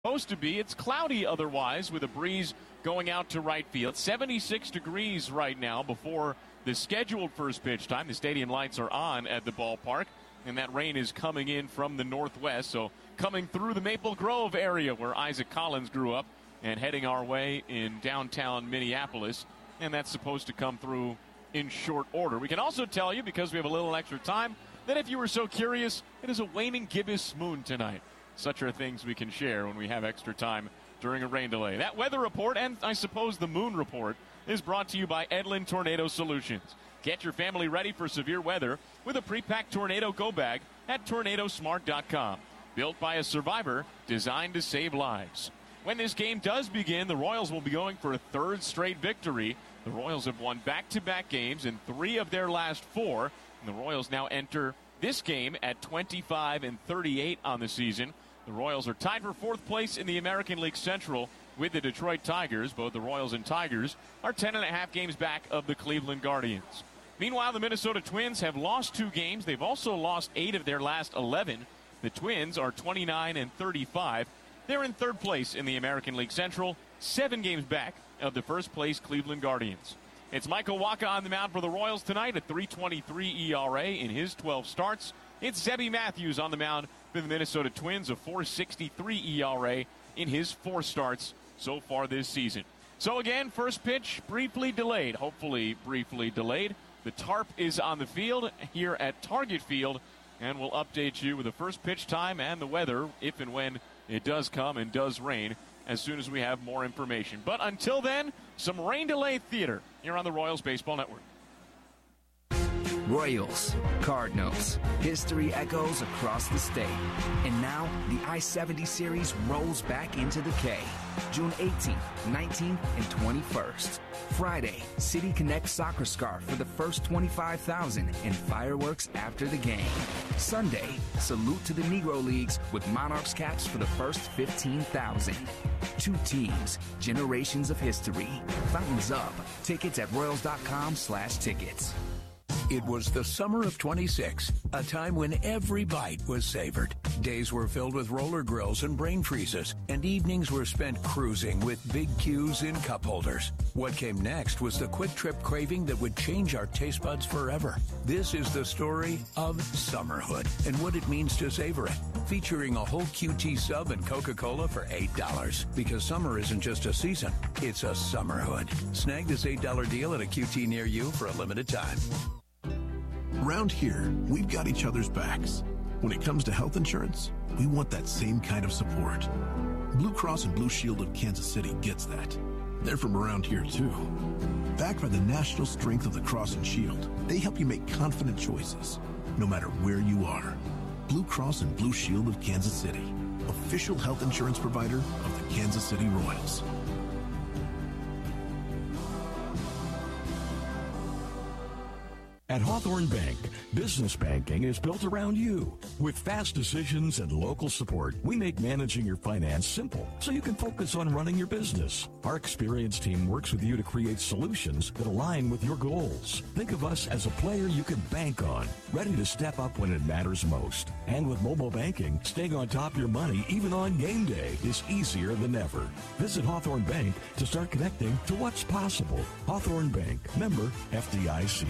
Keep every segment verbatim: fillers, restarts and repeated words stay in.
Supposed to be. It's cloudy otherwise with a breeze going out to right field. seventy-six degrees right now before the scheduled first pitch time. The stadium lights are on at the ballpark, and that rain is coming in from the northwest. So coming through the Maple Grove area where Isaac Collins grew up and heading our way in downtown Minneapolis. And that's supposed to come through in short order. We can also tell you, because we have a little extra time, that if you were so curious, it is a waning gibbous moon tonight. Such are things we can share when we have extra time during a rain delay. That weather report, and I suppose the moon report, is brought to you by Edlin Tornado Solutions. Get your family ready for severe weather with a pre-packed Tornado Go Bag at tornado smart dot com. Built by a survivor, designed to save lives. When this game does begin, the Royals will be going for a third straight victory. The Royals have won back-to-back games in three of their last four, and the Royals now enter this game at twenty-five and thirty-eight on the season. The Royals are tied for fourth place in the American League Central with the Detroit Tigers. Both the Royals and Tigers are ten and a half games back of the Cleveland Guardians. Meanwhile, the Minnesota Twins have lost two games. They've also lost eight of their last eleven. The Twins are twenty-nine and thirty-five. They're in third place in the American League Central, seven games back of the first place Cleveland Guardians. It's Michael Wacha on the mound for the Royals tonight, a three twenty-three E R A in his twelve starts. It's Zebby Matthews on the mound for the Minnesota Twins, a four sixty-three E R A in his four starts so far this season. So again, first pitch briefly delayed, hopefully briefly delayed. The tarp is on the field here at Target Field, and we'll update you with the first pitch time and the weather if and when it does come and does rain as soon as we have more information. But until then, some rain delay theater here on the Royals Baseball Network. Royals, Cardinals, history echoes across the state. And now, the I seventy series rolls back into the K. June eighteenth, nineteenth, and twenty-first. Friday, City Connect Soccer Scarf for the first twenty-five thousand and fireworks after the game. Sunday, Salute to the Negro Leagues with Monarchs caps for the first fifteen thousand. Two teams, generations of history. Fountains up. Tickets at royals.com slash tickets. It was the summer of twenty-six, a time when every bite was savored. Days were filled with roller grills and brain freezes, and evenings were spent cruising with big Q's in cup holders. What came next was the quick trip craving that would change our taste buds forever. This is the story of Summerhood and what it means to savor it. Featuring a whole Q T sub and Coca-Cola for eight dollars. Because summer isn't just a season, it's a Summerhood. Snag this eight dollar deal at a Q T near you for a limited time. Around here, we've got each other's backs. When it comes to health insurance, we want that same kind of support. Blue Cross and Blue Shield of Kansas City gets that. They're from around here, too. Backed by the national strength of the Cross and Shield, they help you make confident choices, no matter where you are. Blue Cross and Blue Shield of Kansas City, official health insurance provider of the Kansas City Royals. At Hawthorne Bank, business banking is built around you. With fast decisions and local support, we make managing your finance simple so you can focus on running your business. Our experienced team works with you to create solutions that align with your goals. Think of us as a player you can bank on, ready to step up when it matters most. And with mobile banking, staying on top of your money even on game day is easier than ever. Visit Hawthorne Bank to start connecting to what's possible. Hawthorne Bank, member F D I C.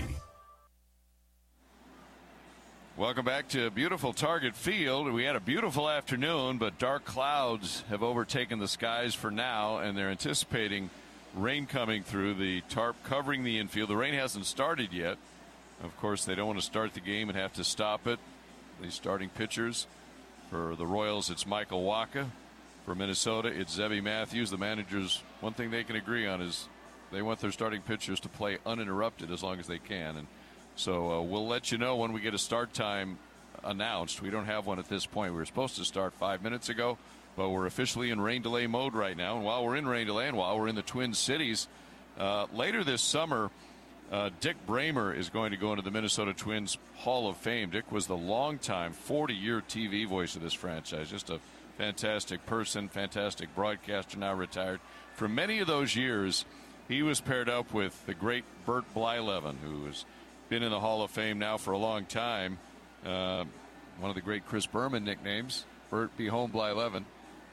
Welcome back to beautiful Target Field. We had a beautiful afternoon, but dark clouds have overtaken the skies for now, and they're anticipating rain coming through. The tarp covering the infield. The rain hasn't started yet. Of course, they don't want to start the game and have to stop it. The starting pitchers for the Royals, it's Michael Wacha. For Minnesota, it's Zebby Matthews. The managers, one thing they can agree on is they want their starting pitchers to play uninterrupted as long as they can. And So uh, we'll let you know when we get a start time announced. We don't have one at this point. We were supposed to start five minutes ago, but we're officially in rain delay mode right now. And while we're in rain delay and while we're in the Twin Cities, uh, later this summer, uh, Dick Bramer is going to go into the Minnesota Twins Hall of Fame. Dick was the longtime forty-year T V voice of this franchise. Just a fantastic person, fantastic broadcaster, now retired. For many of those years, he was paired up with the great Bert Blyleven, who was been in the Hall of Fame now for a long time. Uh, one of the great Chris Berman nicknames, Bert B. Home Blyleven.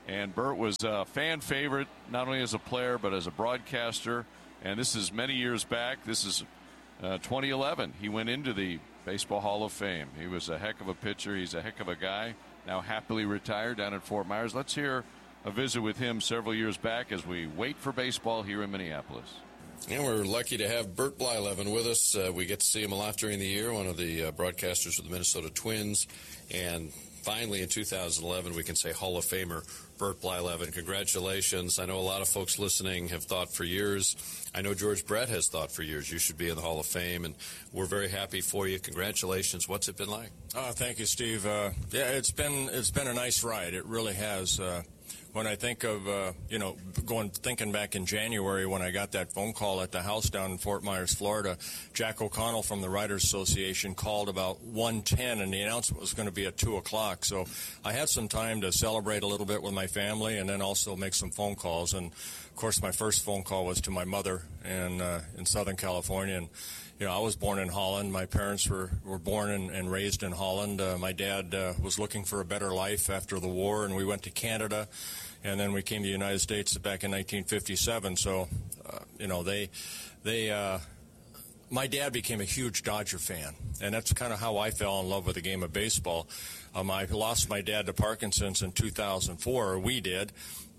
And Bert was a fan favorite, not only as a player, but as a broadcaster. And this is many years back. This is uh, twenty eleven. He went into the Baseball Hall of Fame. He was a heck of a pitcher. He's a heck of a guy. Now happily retired down in Fort Myers. Let's hear a visit with him several years back as we wait for baseball here in Minneapolis. And we're lucky to have Bert Blyleven with us. Uh, we get to see him a lot during the year, one of the uh, broadcasters for the Minnesota Twins. And finally, in two thousand eleven, we can say Hall of Famer Bert Blyleven. Congratulations. I know a lot of folks listening have thought for years. I know George Brett has thought for years you should be in the Hall of Fame, and we're very happy for you. Congratulations. What's it been like? Uh, thank you, Steve. Uh, yeah, it's been it's been a nice ride. It really has. Uh, when I think of, uh, you know, going thinking back in January when I got that phone call at the house down in Fort Myers, Florida, Jack O'Connell from the Writers Association called about one ten, and the announcement was going to be at two o'clock. So I had some time to celebrate a little bit with my family and then also make some phone calls. And, of course, my first phone call was to my mother in, uh, in Southern California. And, you know, I was born in Holland. My parents were, were born and, and raised in Holland. Uh, my dad uh, was looking for a better life after the war, and we went to Canada. And then we came to the United States back in nineteen fifty-seven. So, uh, you know, they, they, uh, my dad became a huge Dodger fan, and that's kind of how I fell in love with the game of baseball. Um, I lost my dad to Parkinson's in two thousand four, or we did.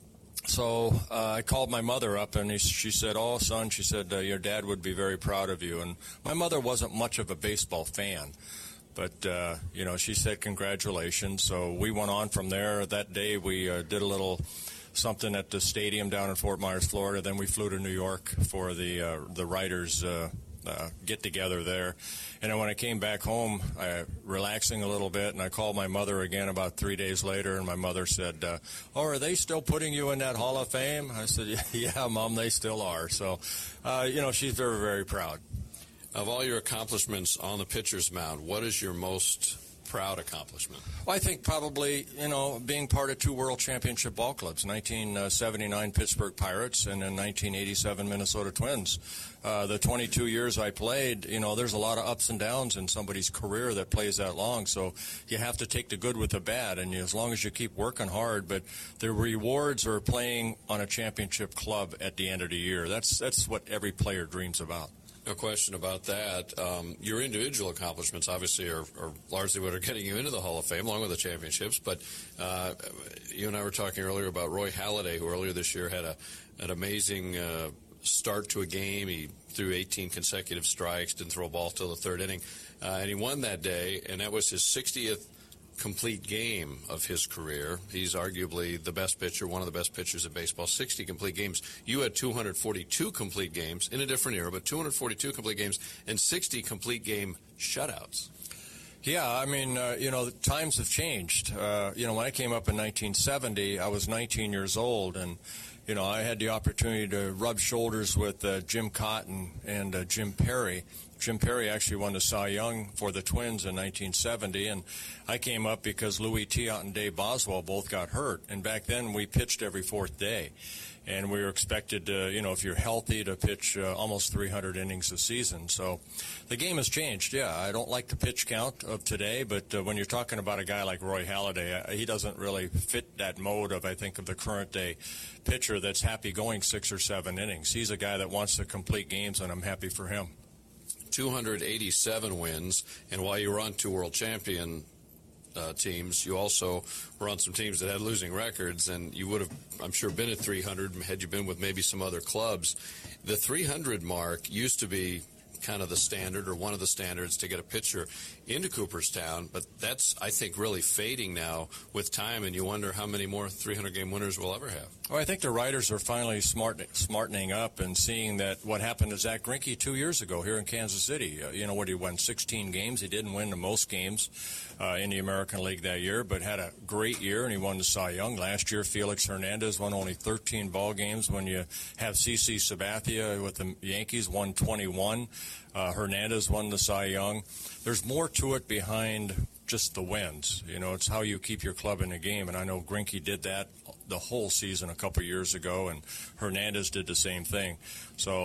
So uh, I called my mother up, and he, she said, "Oh, son," she said, uh, "your dad would be very proud of you." And my mother wasn't much of a baseball fan. But, uh, you know, she said congratulations. So we went on from there. That day we uh, did a little something at the stadium down in Fort Myers, Florida. Then we flew to New York for the uh, the writers' uh, uh, get-together there. And then when I came back home, I, relaxing a little bit, and I called my mother again about three days later, and my mother said, uh, "Oh, are they still putting you in that Hall of Fame?" I said, "Yeah, Mom, they still are." So, uh, you know, she's very, very proud. Of all your accomplishments on the pitcher's mound, what is your most proud accomplishment? Well, I think probably, you know, being part of two World Championship ball clubs, nineteen seventy-nine Pittsburgh Pirates and then nineteen eighty-seven Minnesota Twins. Uh, the twenty-two years I played, you know, there's a lot of ups and downs in somebody's career that plays that long, so you have to take the good with the bad, and you, as long as you keep working hard, but the rewards are playing on a championship club at the end of the year. That's, that's what every player dreams about. No question about that. Um, your individual accomplishments, obviously, are, are largely what are getting you into the Hall of Fame, along with the championships. But uh, you and I were talking earlier about Roy Halladay, who earlier this year had a an amazing uh, start to a game. He threw eighteen consecutive strikes, didn't throw a ball till the third inning, uh, and he won that day. And that was his sixtieth complete game of his career. He's arguably the best pitcher, one of the best pitchers in baseball. sixty complete games. You had two hundred forty-two complete games in a different era, but two hundred forty-two complete games and sixty complete game shutouts. Yeah, I mean, uh, you know, times have changed. Uh, you know, when I came up in nineteen seventy, I was nineteen years old, and, you know, I had the opportunity to rub shoulders with uh, Jim Cotton and uh, Jim Perry. Jim Perry actually won the Cy Young for the Twins in nineteen seventy, and I came up because Louis Tiant and Dave Boswell both got hurt, and back then we pitched every fourth day, and we were expected to, you know, if you're healthy, to pitch uh, almost three hundred innings a season. So the game has changed. Yeah, I don't like the pitch count of today, but uh, when you're talking about a guy like Roy Halladay, uh, he doesn't really fit that mode of, I think, of the current day pitcher that's happy going six or seven innings. He's a guy that wants to complete games, and I'm happy for him. two hundred eighty-seven wins, and while you were on two world champion uh, teams, you also were on some teams that had losing records, and you would have, I'm sure, been at three hundred had you been with maybe some other clubs. The three hundred mark used to be kind of the standard, or one of the standards, to get a pitcher into Cooperstown, but that's, I think, really fading now with time, and you wonder how many more three hundred game winners we'll ever have. Well, I think the writers are finally smart, smartening up and seeing that what happened to Zach Greinke two years ago here in Kansas City. Uh, you know, what, he won sixteen games. He didn't win the most games uh, in the American League that year, but had a great year, and he won the Cy Young. Last year, Felix Hernandez won only thirteen ball games. When you have C C Sabathia with the Yankees, won twenty-one. Uh, Hernandez won the Cy Young. There's more to it behind just the wins. You know, it's how you keep your club in the game, and I know Greinke did that the whole season a couple years ago, and Hernandez did the same thing. So,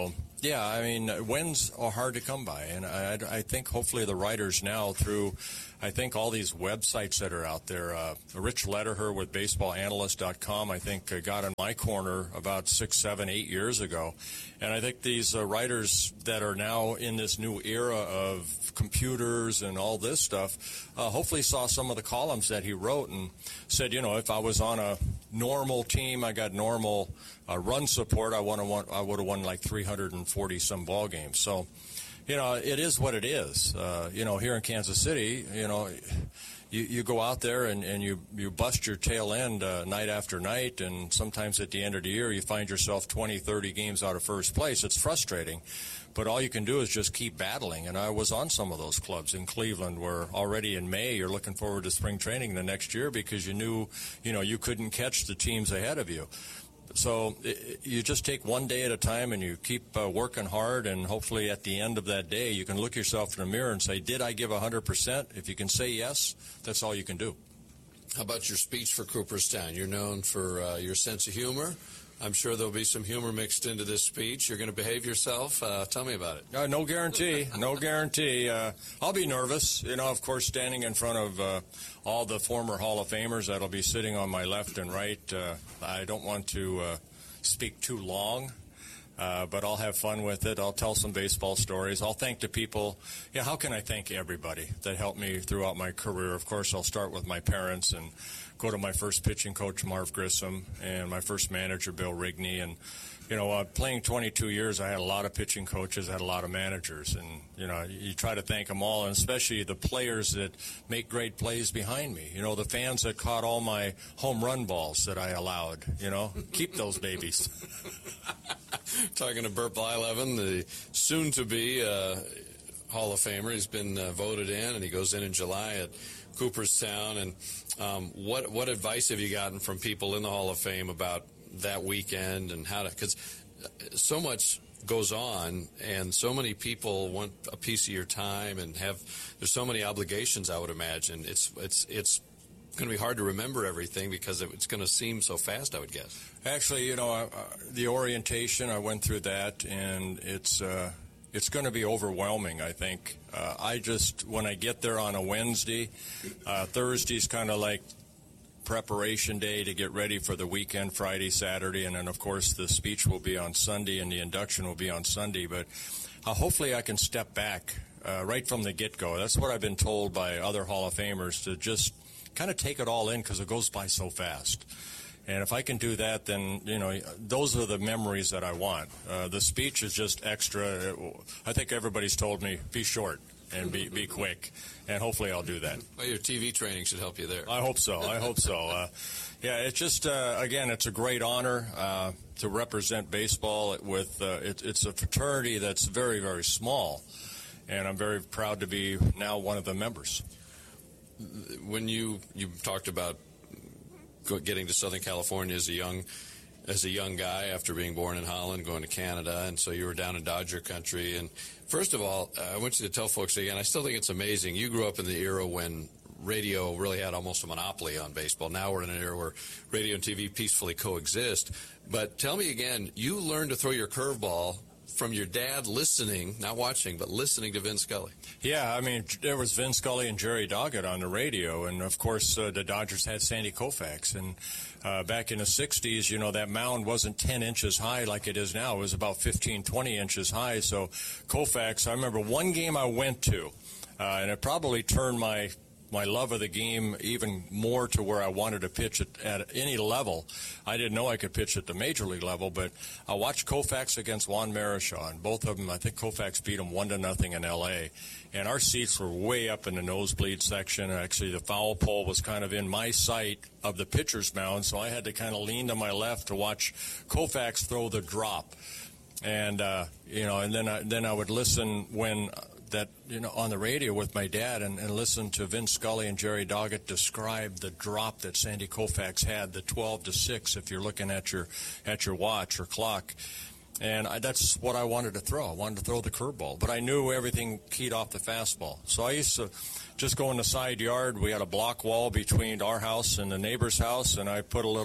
Yeah, I mean, wins are hard to come by, and I, I think hopefully the writers now through, I think all these websites that are out there, uh, Rich Lederher with baseball analyst dot com, I think uh, got in my corner about six, seven, eight years ago, and I think these uh, writers that are now in this new era of computers and all this stuff, uh, hopefully saw some of the columns that he wrote and said, you know, if I was on a normal team, I got normal uh, run support, I would have won, I would have won like three hundred forty some ball games. So, you know, it is what it is. Uh, you know, here in Kansas City, you know, you, you go out there and, and you, you bust your tail end uh, night after night, and sometimes at the end of the year you find yourself twenty, thirty games out of first place. It's frustrating, but all you can do is just keep battling. And I was on some of those clubs in Cleveland where already in May you're looking forward to spring training the next year because you knew, you know, you couldn't catch the teams ahead of you. So it, you just take one day at a time and you keep uh, working hard, and hopefully at the end of that day you can look yourself in the mirror and say, did I give one hundred percent? If you can say yes, that's all you can do. How about your speech for Cooperstown? You're known for uh, your sense of humor. I'm sure there'll be some humor mixed into this speech. You're going to behave yourself. Uh, tell me about it. Uh, no guarantee. No guarantee. Uh, I'll be nervous. You know, of course, standing in front of uh, all the former Hall of Famers that'll be sitting on my left and right. Uh, I don't want to uh, speak too long, uh, but I'll have fun with it. I'll tell some baseball stories. I'll thank the people. Yeah, how can I thank everybody that helped me throughout my career? Of course, I'll start with my parents and go to my first pitching coach, Marv Grissom, and my first manager, Bill Rigney. And, you know, uh, playing twenty-two years, I had a lot of pitching coaches, I had a lot of managers. And, you know, you try to thank them all, and especially the players that make great plays behind me. You know, the fans that caught all my home run balls that I allowed, you know. Keep those babies. Talking to Bert Blyleven, the soon-to-be uh, Hall of Famer. He's been uh, voted in, and he goes in in July at Cooperstown. And um, what what advice have you gotten from people in the Hall of Fame about that weekend and how to, because so much goes on and so many people want a piece of your time and have, there's so many obligations, I would imagine. It's it's it's going to be hard to remember everything because it's going to seem so fast, I would guess. Actually, you know, uh, the orientation, I went through that, and it's uh, it's going to be overwhelming, I think. Uh, I just, when I get there on a Wednesday, uh, Thursday's kind of like preparation day to get ready for the weekend, Friday, Saturday, and then, of course, the speech will be on Sunday and the induction will be on Sunday. But uh, hopefully I can step back uh, right from the get-go. That's what I've been told by other Hall of Famers, to just kind of take it all in because it goes by so fast. And if I can do that, then, you know, those are the memories that I want. Uh, the speech is just extra. I think everybody's told me, be short and be, be quick. And hopefully I'll do that. Well, your T V training should help you there. I hope so. I hope so. Uh, yeah, it's just, uh, again, it's a great honor uh, to represent baseball with, uh, it, it's a fraternity that's very, very small. And I'm very proud to be now one of the members. When you, you talked about getting to Southern California as a young as a young guy after being born in Holland, going to Canada, and so you were down in Dodger country. And first of all, uh, I want you to tell folks again, I still think it's amazing. You grew up in the era when radio really had almost a monopoly on baseball. Now we're in an era where radio and T V peacefully coexist. But tell me again, you learned to throw your curveball from your dad listening, not watching, but listening to Vin Scully. Yeah, I mean, there was Vin Scully and Jerry Doggett on the radio, and, of course, uh, the Dodgers had Sandy Koufax. And uh, back in the sixties, you know, that mound wasn't ten inches high like it is now. It was about fifteen, twenty inches high. So Koufax, I remember one game I went to, uh, and it probably turned my my love of the game even more to where I wanted to pitch at, at any level. I didn't know I could pitch at the major league level, but I watched Koufax against Juan Marichal, and both of them, I think Koufax beat them one to nothing in L A, and our seats were way up in the nosebleed section. Actually, the foul pole was kind of in my sight of the pitcher's mound, so I had to kind of lean to my left to watch Koufax throw the drop. And, uh, you know, and then I, then I would listen when that, you know, on the radio with my dad and, and listen to Vin Scully and Jerry Doggett describe the drop that Sandy Koufax had, the twelve to six, if you're looking at your at your watch or clock. And I, that's what I wanted to throw. I wanted to throw the curveball. But I knew everything keyed off the fastball. So I used to just go in the side yard. We had a block wall between our house and the neighbor's house, and I put a little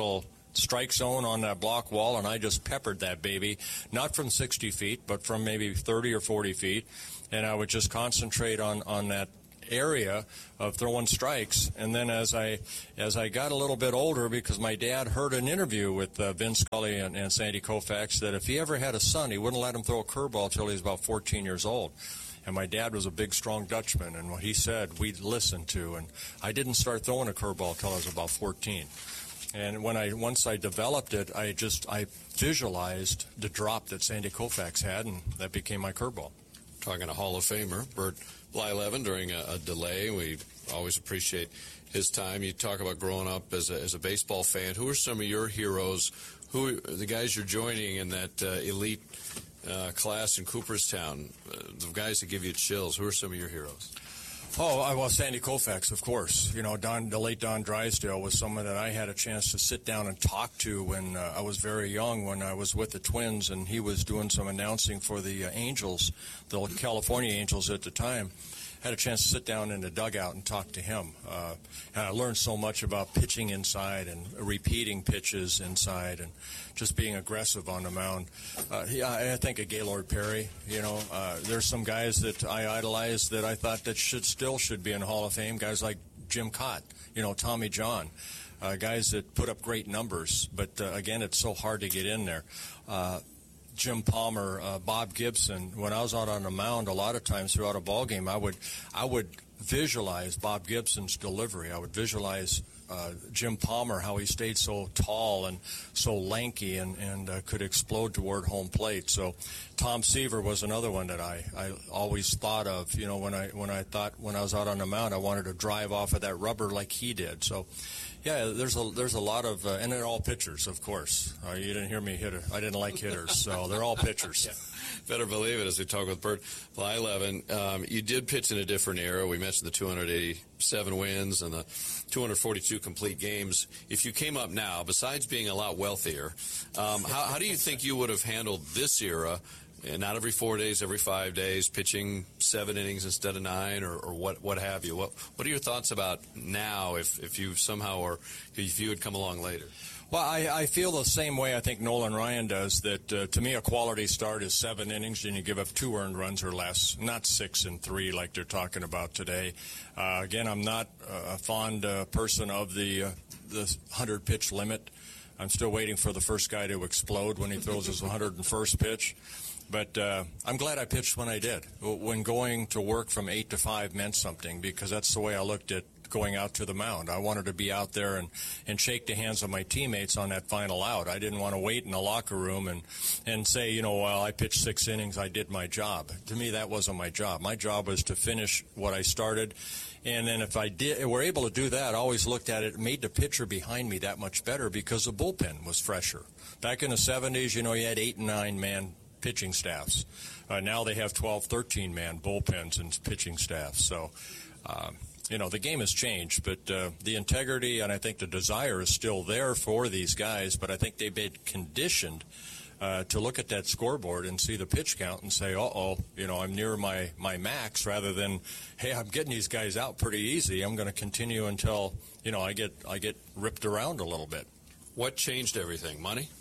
strike zone on that block wall, and I just peppered that baby, not from sixty feet, but from maybe thirty or forty feet, and I would just concentrate on, on that area of throwing strikes. And then as I as I got a little bit older, because my dad heard an interview with uh, Vin Scully and, and Sandy Koufax that if he ever had a son, he wouldn't let him throw a curveball until he was about fourteen years old. And my dad was a big, strong Dutchman, and what he said, we'd listen to. And I didn't start throwing a curveball until I was about fourteen. And when I once I developed it, I just I visualized the drop that Sandy Koufax had, and that became my curveball. Talking to Hall of Famer Bert Blyleven during a, a delay. We always appreciate his time. You talk about growing up as a, as a baseball fan. Who are some of your heroes? Who are the guys you're joining in that uh, elite uh, class in Cooperstown? Uh, the guys that give you chills. Who are some of your heroes? Oh, well, Sandy Koufax, of course. You know, Don, the late Don Drysdale was someone that I had a chance to sit down and talk to when uh, I was very young, when I was with the Twins, and he was doing some announcing for the uh, Angels, the California Angels at the time. Had a chance to sit down in the dugout and talk to him. Uh, and I learned so much about pitching inside and repeating pitches inside and just being aggressive on the mound. Uh, yeah, I think of Gaylord Perry. You know, uh, there's some guys that I idolized that I thought that should still should be in the Hall of Fame. Guys like Jim Cott, you know, Tommy John, uh, guys that put up great numbers. But uh, again, it's so hard to get in there. Uh, Jim Palmer, uh, Bob Gibson. When I was out on the mound, a lot of times throughout a ball game, I would, I would visualize Bob Gibson's delivery. I would visualize uh, Jim Palmer, how he stayed so tall and so lanky and, and uh, could explode toward home plate. So Tom Seaver was another one that I, I always thought of. You know, when I when I thought when I was out on the mound, I wanted to drive off of that rubber like he did. So. Yeah, there's a there's a lot of, uh, and they're all pitchers, of course. Uh, you didn't hear me hit a, I didn't like hitters, so they're all pitchers. Yeah. Better believe it. As we talk with Bert Blyleven, um, you did pitch in a different era. We mentioned the two hundred eighty-seven wins and the two hundred forty-two complete games. If you came up now, besides being a lot wealthier, um, how, how do you think you would have handled this era? And not every four days, every five days, pitching seven innings instead of nine, or, or what, what have you. What, what are your thoughts about now, if, if you somehow, or if you had come along later? Well, I, I feel the same way I think Nolan Ryan does, that uh, to me a quality start is seven innings and you give up two earned runs or less, not six and three like they're talking about today. Uh, again, I'm not a fond uh, person of the, uh, the hundred-pitch limit. I'm still waiting for the first guy to explode when he throws his one hundred first pitch. But uh, I'm glad I pitched when I did. When going to work from eight to five meant something, because that's the way I looked at going out to the mound. I wanted to be out there and, and shake the hands of my teammates on that final out. I didn't want to wait in the locker room and, and say, you know, well, I pitched six innings, I did my job. To me, that wasn't my job. My job was to finish what I started. And then if I did, were able to do that, I always looked at it, it made the pitcher behind me that much better because the bullpen was fresher. Back in the seventies, you know, you had eight and nine man pitching staffs. Uh, now they have twelve, thirteen man bullpens and pitching staffs. So, uh, you know, the game has changed, but uh, the integrity and I think the desire is still there for these guys, but I think they've been conditioned uh, to look at that scoreboard and see the pitch count and say, uh-oh, you know, I'm near my, my max, rather than, hey, I'm getting these guys out pretty easy. I'm going to continue until, you know, I get I get ripped around a little bit. What changed everything? Money?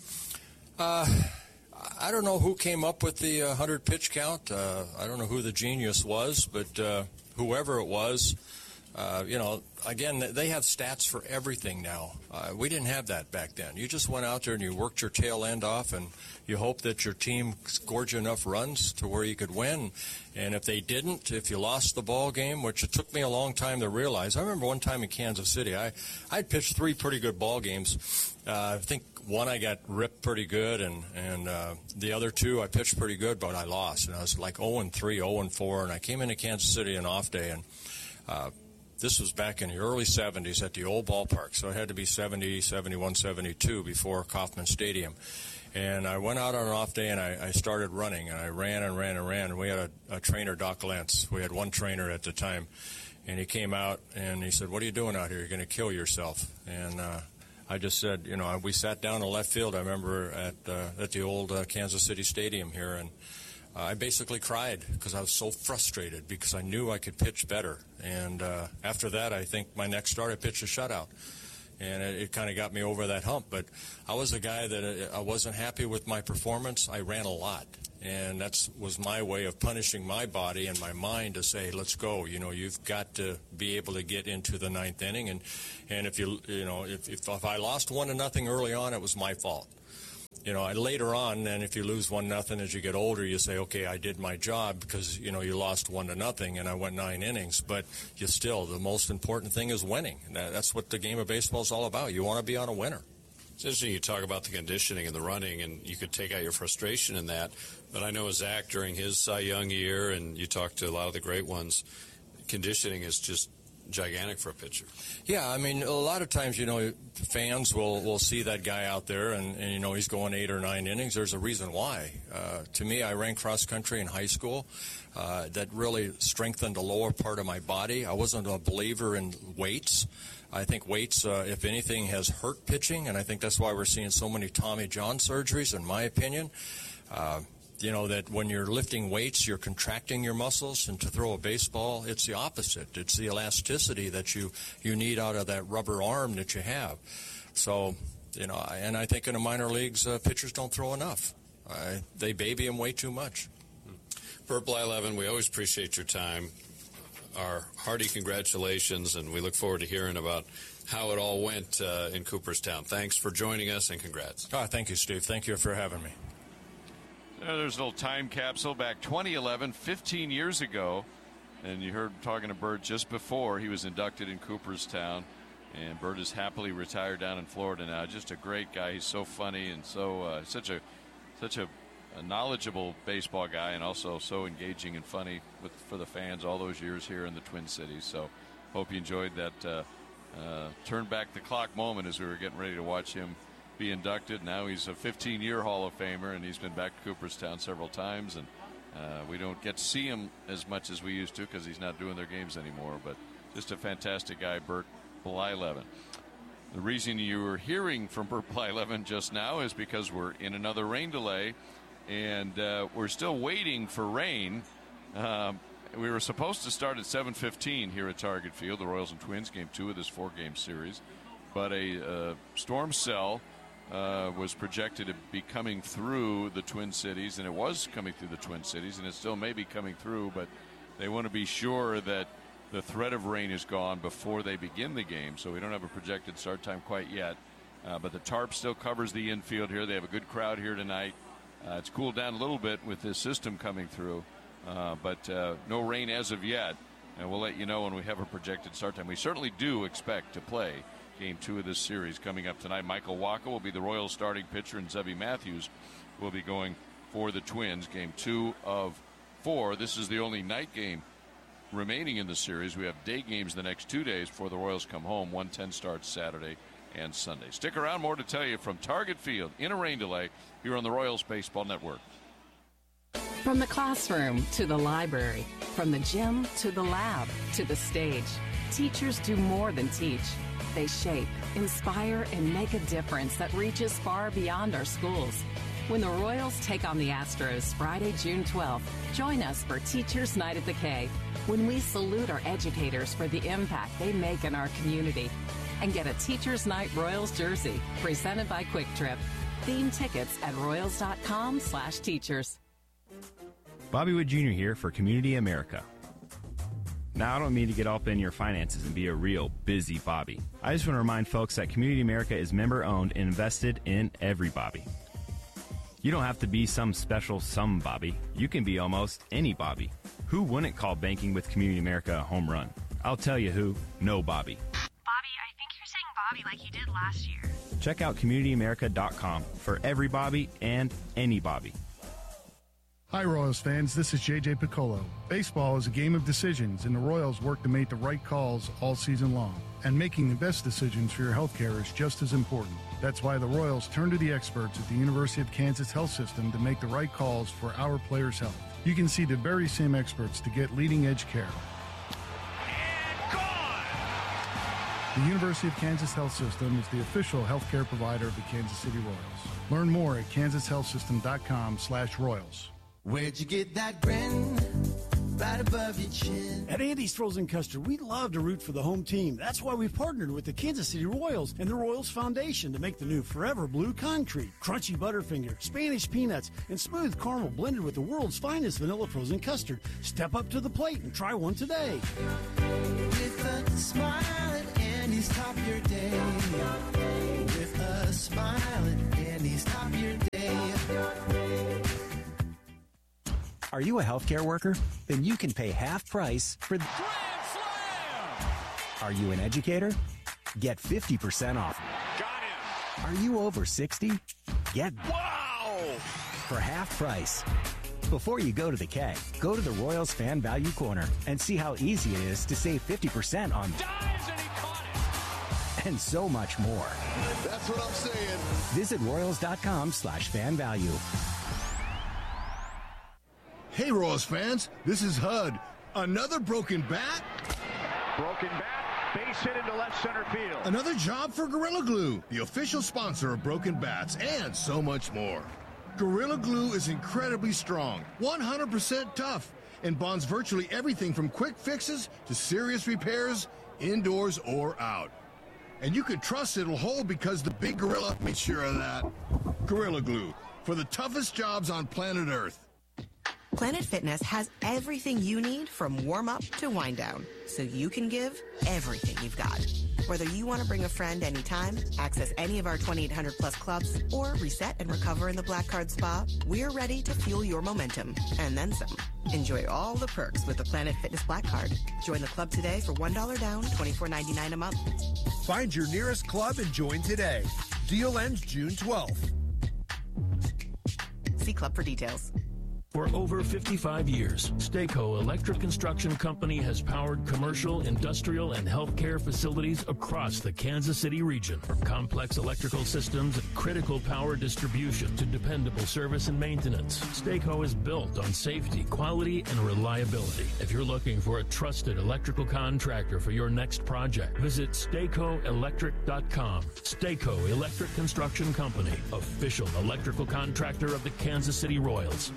Uh I don't know who came up with the uh, hundred pitch count. Uh, I don't know who the genius was, but uh, whoever it was, uh, you know, again, they have stats for everything now. Uh, we didn't have that back then. You just went out there and you worked your tail end off, and you hoped that your team scored you enough runs to where you could win. And if they didn't, if you lost the ball game, which it took me a long time to realize. I remember one time in Kansas City, I I'd pitched three pretty good ball games. Uh, I think one I got ripped pretty good, and and uh, the other two I pitched pretty good, but I lost, and I was like oh and three, oh and four, and I came into Kansas City an off day, and uh, this was back in the early seventies at the old ballpark, so it had to be seventy, seventy-one, seventy-two before Kauffman Stadium. And I went out on an off day, and I, I started running, and I ran and ran and ran. And we had a, a trainer, Doc Lentz. We had one trainer at the time, and he came out, and he said, "What are you doing out here? You're going to kill yourself." And uh, I just said, you know, we sat down in left field, I remember, at uh, at the old uh, Kansas City Stadium here, and uh, I basically cried because I was so frustrated because I knew I could pitch better. And uh, after that, I think my next start, I pitched a shutout. and it, it kind of got me over that hump. But I was a guy that uh, I wasn't happy with my performance. I ran a lot, and that was my way of punishing my body and my mind to say, let's go. You know, you've got to be able to get into the ninth inning, and and if you you know if if, if I lost one to nothing early on, it was my fault. You know, later on, then if you lose one nothing as you get older, you say, okay, I did my job because, you know, you lost one to nothing and I went nine innings. But you still, the most important thing is winning. That's what the game of baseball is all about. You want to be on a winner. It's interesting you talk about the conditioning and the running, and you could take out your frustration in that. But I know Zach, during his Cy Young year, and you talk to a lot of the great ones, conditioning is just gigantic for a pitcher. Yeah, I mean, a lot of times, you know, fans will, will see that guy out there and, and, you know, he's going eight or nine innings. There's a reason why. Uh, to me, I ran cross country in high school. Uh, that really strengthened the lower part of my body. I wasn't a believer in weights. I think weights, uh, if anything, has hurt pitching, and I think that's why we're seeing so many Tommy John surgeries, in my opinion. Uh, You know, that when you're lifting weights, you're contracting your muscles, and to throw a baseball, it's the opposite. It's the elasticity that you, you need out of that rubber arm that you have. So, you know, and I think in the minor leagues, uh, pitchers don't throw enough. Uh, they baby them way too much. Bert Blyleven, we always appreciate your time. Our hearty congratulations, and we look forward to hearing about how it all went uh, in Cooperstown. Thanks for joining us, and congrats. Oh, thank you, Steve. Thank you for having me. Uh, there's a little time capsule back twenty eleven, fifteen years ago. And you heard talking to Bert just before he was inducted in Cooperstown. And Bert is happily retired down in Florida now. Just a great guy. He's so funny and so uh, such a such a, a knowledgeable baseball guy, and also so engaging and funny with for the fans all those years here in the Twin Cities. So hope you enjoyed that uh, uh, turn back the clock moment as we were getting ready to watch him be inducted. Now he's a fifteen-year Hall of Famer, and he's been back to Cooperstown several times, and uh, we don't get to see him as much as we used to because he's not doing their games anymore. But just a fantastic guy, Bert Blyleven. The reason you were hearing from Bert Blyleven just now is because we're in another rain delay, and uh, we're still waiting for rain. Um, we were supposed to start at seven fifteen here at Target Field, the Royals and Twins, game two of this four-game series, but a uh, storm cell Uh, was projected to be coming through the Twin Cities, and it was coming through the Twin Cities, and it still may be coming through, but they want to be sure that the threat of rain is gone before they begin the game, so we don't have a projected start time quite yet. Uh, but the tarp still covers the infield here. They have a good crowd here tonight. Uh, it's cooled down a little bit with this system coming through, uh, but uh, no rain as of yet, and we'll let you know when we have a projected start time. We certainly do expect to play Game two of this series coming up tonight. Michael Wacha will be the Royals starting pitcher, and Zebby Matthews will be going for the Twins. Game two of four. This is the only night game remaining in the series. We have day games the next two days before the Royals come home. one ten starts Saturday and Sunday. Stick around, more to tell you from Target Field in a rain delay here on the Royals Baseball Network. From the classroom to the library, from the gym to the lab to the stage, teachers do more than teach. They shape, inspire, and make a difference that reaches far beyond our schools. When the Royals take on the Astros Friday, June twelfth, join us for Teachers Night at the K, when we salute our educators for the impact they make in our community. And get a Teachers Night Royals jersey presented by Quick Trip. Theme tickets at royals.com slash teachers. Bobby Wood Junior here for Community America. Now, I don't mean to get up in your finances and be a real busy Bobby. I just want to remind folks that Community America is member-owned and invested in every Bobby. You don't have to be some special some Bobby. You can be almost any Bobby. Who wouldn't call banking with Community America a home run? I'll tell you who. No Bobby. Bobby, I think you're saying Bobby like you did last year. Check out community america dot com for every Bobby and any Bobby. Hi, Royals fans. This is J J Piccolo. Baseball is a game of decisions, and the Royals work to make the right calls all season long. And making the best decisions for your health care is just as important. That's why the Royals turn to the experts at the University of Kansas Health System to make the right calls for our players' health. You can see the very same experts to get leading-edge care. And gone! The University of Kansas Health System is the official healthcare provider of the Kansas City Royals. Learn more at kansas health system dot com slash royals. Where'd you get that grin? right above your chin. At Andy's Frozen Custard, we love to root for the home team. That's why we've partnered with the Kansas City Royals and the Royals Foundation to make the new Forever Blue Concrete. Crunchy Butterfinger, Spanish peanuts, and smooth caramel blended with the world's finest vanilla frozen custard. Step up to the plate and try one today. With a smile at Andy's, top your day. With a smile at Andy's, top your day. Are you a healthcare worker? Then you can pay half price for the Grand Slam! Are you an educator? Get fifty percent off. Got him! Are you over sixty? Get Wow! for half price. Before you go to the K, go to the Royals Fan Value Corner and see how easy it is to save fifty percent on Dives and he caught it! and so much more. That's what I'm saying. Visit Royals.com slash fan value. Hey, Royals fans, this is H U D. Another broken bat? Broken bat, base hit into left center field. Another job for Gorilla Glue, the official sponsor of Broken Bats, and so much more. Gorilla Glue is incredibly strong, one hundred percent tough, and bonds virtually everything from quick fixes to serious repairs, indoors or out. And you can trust it'll hold because the big gorilla made sure of that. Gorilla Glue, for the toughest jobs on planet Earth. Planet Fitness has everything you need from warm-up to wind-down, so you can give everything you've got. Whether you want to bring a friend anytime, access any of our twenty-eight hundred plus clubs, or reset and recover in the Black Card Spa, we're ready to fuel your momentum, and then some. Enjoy all the perks with the Planet Fitness Black Card. Join the club today for one dollar down, twenty-four ninety-nine a month. Find your nearest club and join today. Deal ends June twelfth. See club for details. For over fifty-five years, Stayco Electric Construction Company has powered commercial, industrial, and healthcare facilities across the Kansas City region. From complex electrical systems and critical power distribution to dependable service and maintenance, Stayco is built on safety, quality, and reliability. If you're looking for a trusted electrical contractor for your next project, visit Stayco Electric dot com. Stayco Electric Construction Company, official electrical contractor of the Kansas City Royals.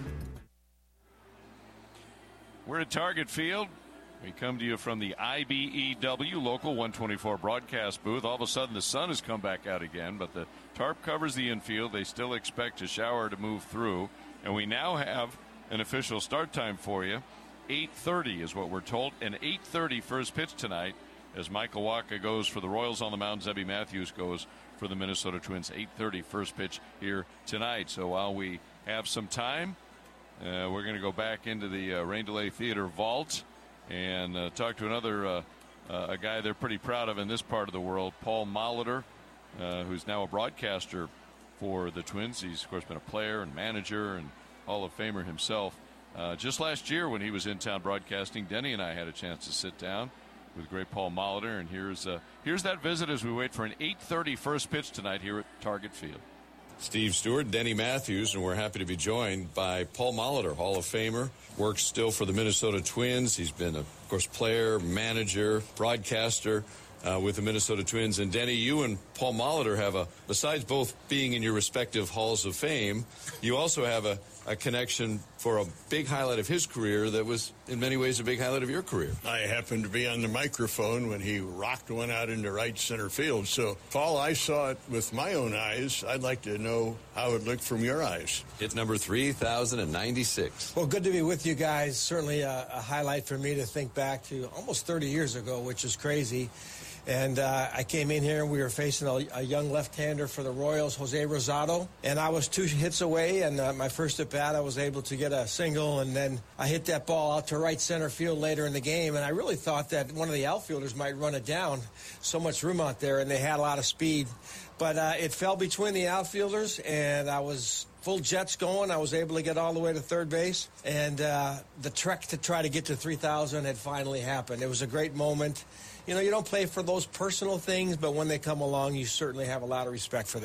We're at Target Field. We come to you from the I B E W Local one twenty-four broadcast booth. All of a sudden, the sun has come back out again, but the tarp covers the infield. They still expect a shower to move through, and we now have an official start time for you. eight thirty is what we're told. An eight thirty first pitch tonight as Michael Wacha goes for the Royals on the mound. Zebby Matthews goes for the Minnesota Twins. eight thirty first pitch here tonight. So while we have some time, Uh, we're going to go back into the uh, Rain Delay Theater vault and uh, talk to another uh, uh, a guy they're pretty proud of in this part of the world, Paul Molitor, uh, who's now a broadcaster for the Twins. He's, of course, been a player and manager and Hall of Famer himself. Uh, just last year when he was in town broadcasting, Denny and I had a chance to sit down with great Paul Molitor, and here's, uh, here's that visit as we wait for an eight thirty first pitch tonight here at Target Field. Steve Stewart, Denny Matthews, and we're happy to be joined by Paul Molitor, Hall of Famer, works still for the Minnesota Twins. He's been, of course, player, manager, broadcaster uh, with the Minnesota Twins. And Denny, you and Paul Molitor have a, besides both being in your respective Halls of Fame, you also have a, a connection for a big highlight of his career that was in many ways a big highlight of your career. I happened to be on the microphone when he rocked one out into right center field. So, Paul, I saw it with my own eyes. I'd like to know how it looked from your eyes. Hit number three thousand ninety-six. Well, good to be with you guys. Certainly a, a highlight for me to think back to almost thirty years ago, which is crazy. And uh, I came in here and we were facing a, a young left-hander for the Royals, Jose Rosado. And I was two hits away, and uh, my first at-bat, I was able to get a single, and then I hit that ball out to right center field later in the game. And I really thought that one of the outfielders might run it down. So much room out there, and they had a lot of speed. But uh, it fell between the outfielders, and I was full jets going. I was able to get all the way to third base, and uh, the trek to try to get to three thousand had finally happened. It was a great moment. You know, you don't play for those personal things, but when they come along, you certainly have a lot of respect for them.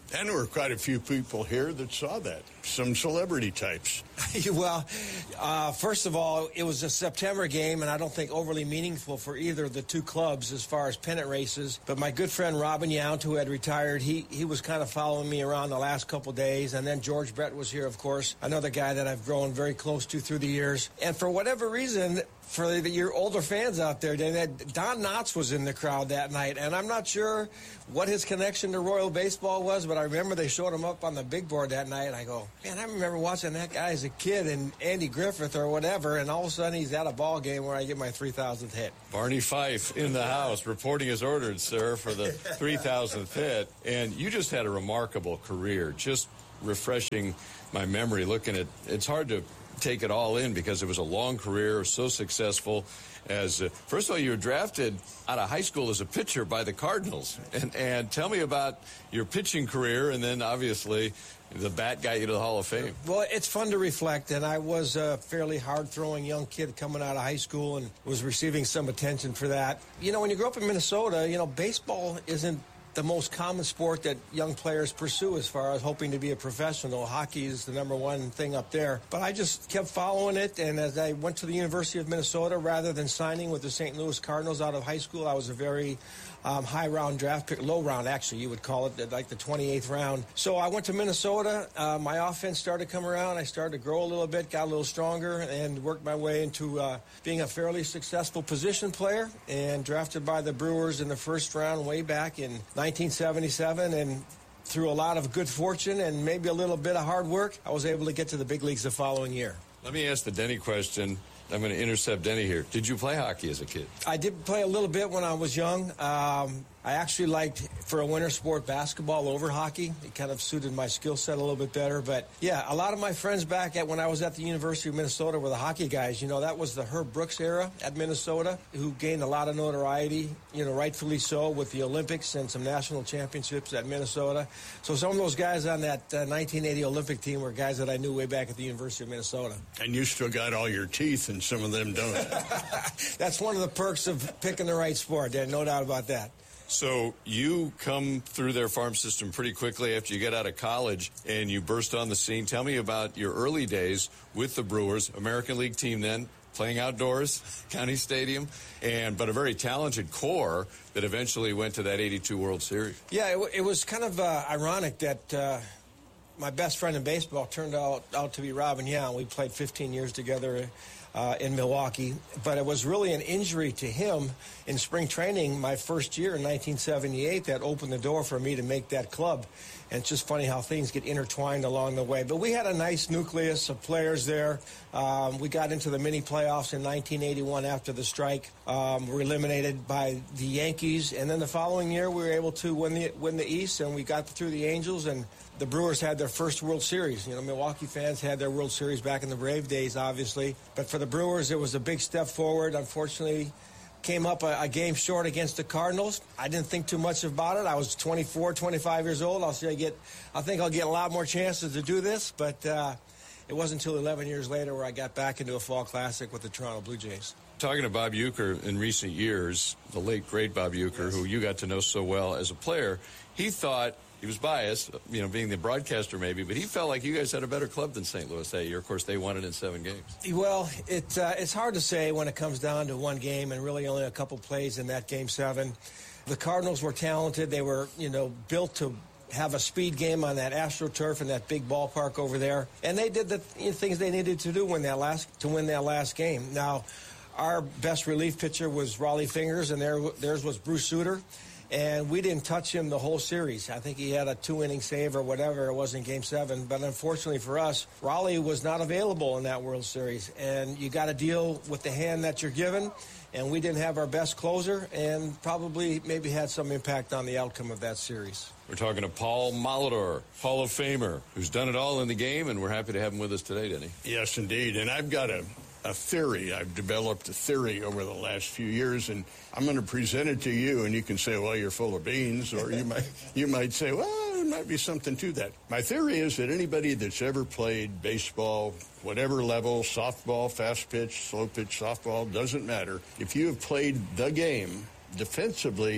And there were quite a few people here that saw that, some celebrity types. Well, uh, first of all, it was a September game, and I don't think overly meaningful for either of the two clubs as far as pennant races. But my good friend Robin Yount, who had retired, he, he was kind of following me around the last couple days. And then George Brett was here, of course, another guy that I've grown very close to through the years. And for whatever reason, for the, your older fans out there, Don Knotts was in the crowd that night, and I'm not sure what his connection to Royal baseball was, but I remember they showed him up on the big board that night, and I go, man, I remember watching that guy as a kid, and Andy Griffith or whatever, and all of a sudden he's at a ball game where I get my three thousandth hit. Barney Fife in the house, reporting as ordered, sir, for the three thousandth hit, and you just had a remarkable career, just refreshing my memory looking at, it's hard to take it all in because it was a long career, so successful. As uh, first of all, you were drafted out of high school as a pitcher by the Cardinals, and and tell me about your pitching career, and then obviously the bat got you to the Hall of Fame. Well, it's fun to reflect, and I was a fairly hard-throwing young kid coming out of high school and was receiving some attention for that. You know, when you grow up in Minnesota, you know, baseball isn't the most common sport that young players pursue as far as hoping to be a professional. Hockey is the number one thing up there. But I just kept following it, and as I went to the University of Minnesota, rather than signing with the Saint Louis Cardinals out of high school, I was a very um, high-round draft pick, low round, actually, you would call it, like the twenty-eighth round. So I went to Minnesota. Uh, my offense started to come around. I started to grow a little bit, got a little stronger, and worked my way into uh, being a fairly successful position player, and drafted by the Brewers in the first round way back in nineteen seventy-seven, and through a lot of good fortune and maybe a little bit of hard work, I was able to get to the big leagues the following year. Let me ask the Denny question. I'm going to intercept Denny here. Did you play hockey as a kid? I did play a little bit when I was young. Um, I actually liked, for a winter sport, basketball over hockey. It kind of suited my skill set a little bit better. But, yeah, a lot of my friends back at when I was at the University of Minnesota were the hockey guys. You know, that was the Herb Brooks era at Minnesota, who gained a lot of notoriety, you know, rightfully so, with the Olympics and some national championships at Minnesota. So some of those guys on that uh, nineteen eighty Olympic team were guys that I knew way back at the University of Minnesota. And you still got all your teeth, and some of them don't. That's one of the perks of picking the right sport. There's no doubt about that. So you come through their farm system pretty quickly after you get out of college, and you burst on the scene. Tell me about your early days with the Brewers, American League team then, playing outdoors, County Stadium, and but a very talented core that eventually went to that eighty-two World Series. Yeah, it, it was kind of uh, ironic that uh, my best friend in baseball turned out, out to be Robin Yount. We played fifteen years together Uh, in Milwaukee, but it was really an injury to him in spring training my first year in nineteen seventy-eight that opened the door for me to make that club. And it's just funny how things get intertwined along the way. But we had a nice nucleus of players there. Um, we got into the mini playoffs in nineteen eighty-one after the strike. Um, we were eliminated by the Yankees, and then the following year we were able to win the win the East, and we got through the Angels, and the Brewers had their first World Series. You know, Milwaukee fans had their World Series back in the Brave days, obviously. But for the Brewers, it was a big step forward. Unfortunately, came up a, a game short against the Cardinals. I didn't think too much about it. I was twenty-four, twenty-five years old. I'll say I get, I think I'll get a lot more chances to do this. But uh, it wasn't until eleven years later where I got back into a fall classic with the Toronto Blue Jays. Talking to Bob Uecker in recent years, the late, great Bob Uecker, yes, who you got to know so well as a player, he thought, he was biased, you know, being the broadcaster maybe, but he felt like you guys had a better club than Saint Louis that year. Of course, they won it in seven games. Well, it, uh, it's hard to say when it comes down to one game and really only a couple plays in that game seven. The Cardinals were talented. They were, you know, built to have a speed game on that AstroTurf and that big ballpark over there. And they did the you know, things they needed to do win that last, to win that last game. Now, our best relief pitcher was Raleigh Fingers, and their, theirs was Bruce Sutter. And we didn't touch him the whole series. I think he had a two-inning save or whatever it was in Game seven. But unfortunately for us, Raleigh was not available in that World Series. And you got to deal with the hand that you're given. And we didn't have our best closer and probably maybe had some impact on the outcome of that series. We're talking to Paul Molitor, Hall of Famer, who's done it all in the game, and we're happy to have him with us today, Denny. Yes, indeed. And I've got a... a theory. I've developed a theory over the last few years, and I'm going to present it to you, and you can say, well, you're full of beans, or you might you might say, well, there might be something to that. My theory is that anybody that's ever played baseball, whatever level, softball, fast pitch, slow pitch, softball, doesn't matter. If you have played the game defensively,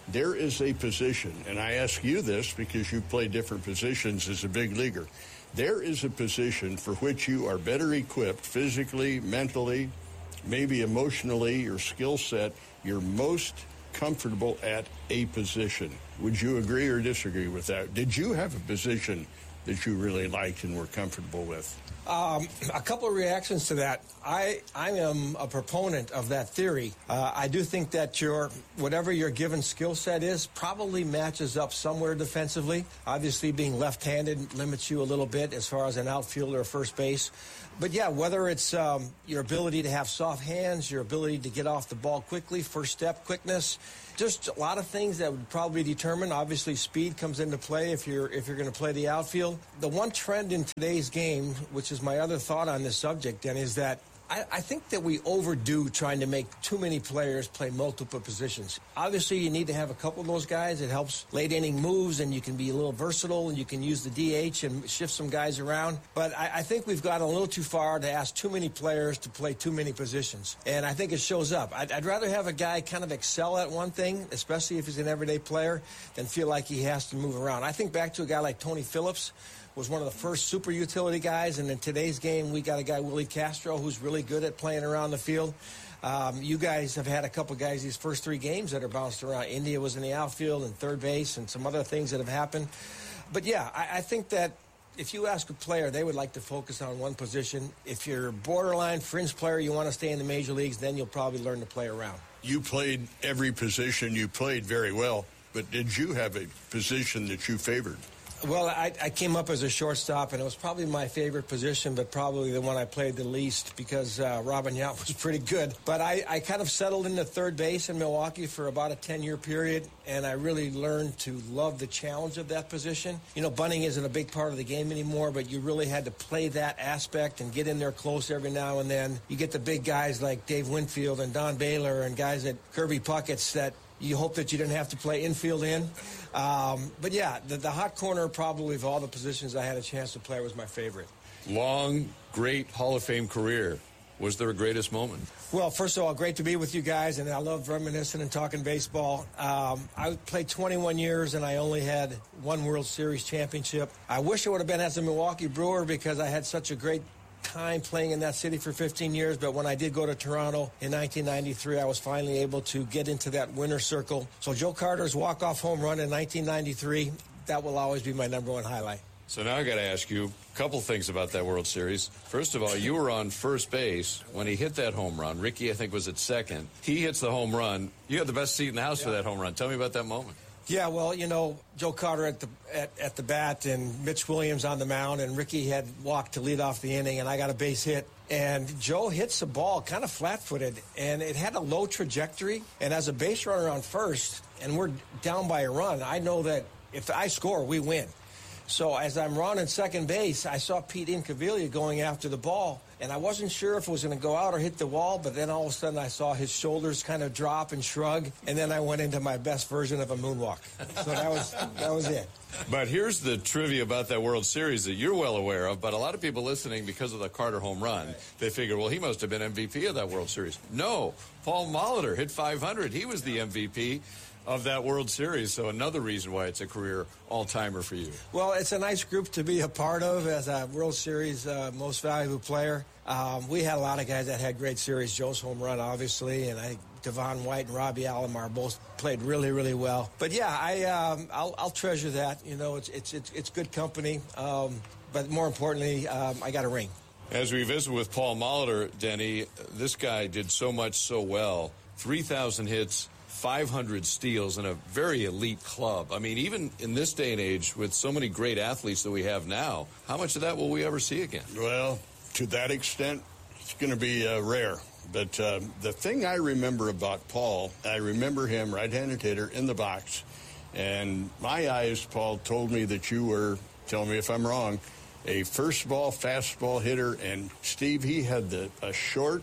there is a position, and I ask you this because you play different positions as a big leaguer. There is a position for which you are better equipped physically, mentally, maybe emotionally, your skill set. You're most comfortable at a position. Would you agree or disagree with that? Did you have a position that you really liked and were comfortable with? Um, a couple of reactions to that. I, I am a proponent of that theory. Uh, I do think that your whatever your given skill set is probably matches up somewhere defensively. Obviously, being left-handed limits you a little bit as far as an outfielder or first base. But, yeah, whether it's um, your ability to have soft hands, your ability to get off the ball quickly, first step quickness, just a lot of things that would probably determine. Obviously, speed comes into play if you're if you're going to play the outfield. The one trend in today's game, which is my other thought on this subject, then, is that I, I think that we overdo trying to make too many players play multiple positions. Obviously, you need to have a couple of those guys. It helps late inning moves, and you can be a little versatile, and you can use the D H and shift some guys around. But I, I think we've gone a little too far to ask too many players to play too many positions. And I think it shows up. I'd, I'd rather have a guy kind of excel at one thing, especially if he's an everyday player, than feel like he has to move around. I think back to a guy like Tony Phillips, was one of the first super utility guys, and in today's game, we got a guy, Willie Castro, who's really good at playing around the field. Um, you guys have had a couple guys these first three games that are bounced around. India was in the outfield and third base and some other things that have happened. But, yeah, I, I think that if you ask a player, they would like to focus on one position. If you're a borderline fringe player, you want to stay in the major leagues, then you'll probably learn to play around. You played every position. You played very well. But did you have a position that you favored? Well, I, I came up as a shortstop, and it was probably my favorite position, but probably the one I played the least because uh, Robin Yount was pretty good. But I, I kind of settled into third base in Milwaukee for about a ten-year period, and I really learned to love the challenge of that position. You know, bunting isn't a big part of the game anymore, but you really had to play that aspect and get in there close every now and then. You get the big guys like Dave Winfield and Don Baylor and guys at Kirby Puckett's that you hope that you didn't have to play infield in. Um, but, yeah, the, the hot corner probably of all the positions I had a chance to play was my favorite. Long, great Hall of Fame career. Was there a greatest moment? Well, first of all, great to be with you guys, and I love reminiscing and talking baseball. Um, I played twenty-one years, and I only had one World Series championship. I wish it would have been as a Milwaukee Brewer because I had such a great time playing in that city for fifteen years, but when I did go to Toronto in nineteen ninety-three, I was finally able to get into that winner's circle. So Joe Carter's walk-off home run in nineteen ninety-three, that will always be my number one highlight. So now I got to ask you a couple things about that World Series. First of all, you were on first base when he hit that home run. Ricky, I think, was at second. He hits the home run. You had the best seat in the house yeah. for that home run. Tell me about that moment. Yeah, well, you know, Joe Carter at the at, at the bat and Mitch Williams on the mound, and Ricky had walked to lead off the inning, and I got a base hit. And Joe hits the ball kind of flat-footed, and it had a low trajectory. And as a base runner on first, and we're down by a run, I know that if I score, we win. So as I'm running second base, I saw Pete Incaviglia going after the ball, and I wasn't sure if it was going to go out or hit the wall, but then all of a sudden I saw his shoulders kind of drop and shrug, and then I went into my best version of a moonwalk. So that was that was it. But here's the trivia about that World Series that you're well aware of, but a lot of people listening, because of the Carter home run, they figure, well, he must have been M V P of that World Series. No, Paul Molitor hit five hundred. He was the M V P of that World Series, so another reason why it's a career all-timer for you. Well, it's a nice group to be a part of as a World Series uh, most valuable player. Um, we had a lot of guys that had great series. Joe's home run, obviously, and I think Devon White and Robbie Alomar both played really, really well. But yeah, I um, I'll, I'll treasure that. You know, it's it's it's, it's good company. Um, but more importantly, um, I got a ring. As we visit with Paul Molitor, Denny, this guy did so much so well. three thousand hits, five hundred steals, in a very elite club. I mean, even in this day and age, with so many great athletes that we have now, how much of that will we ever see again? Well, to that extent, it's going to be uh, rare. But uh, the thing I remember about Paul, I remember him, right-handed hitter, in the box. And my eyes, Paul, told me that you were, tell me if I'm wrong, a first ball, fastball hitter. And, Steve, he had the a short,